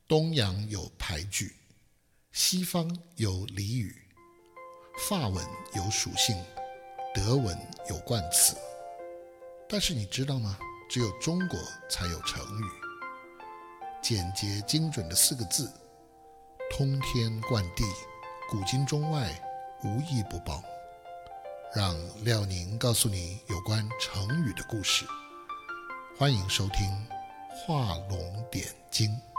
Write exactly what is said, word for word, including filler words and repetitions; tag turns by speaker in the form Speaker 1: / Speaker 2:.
Speaker 1: 东洋有排句，西方有俚语，法文有属性，德文有冠词。但是你知道吗？只有中国才有成语。简洁精准的四个字，通天贯地，古今中外无一不包。让廖宁告诉你有关成语的故事。欢迎收听画龙点睛。